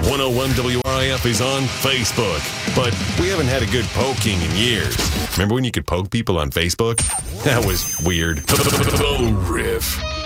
101 WRIF is on Facebook, but we haven't had a good poking in years. Remember when you could poke people on Facebook? That was weird. The Riff.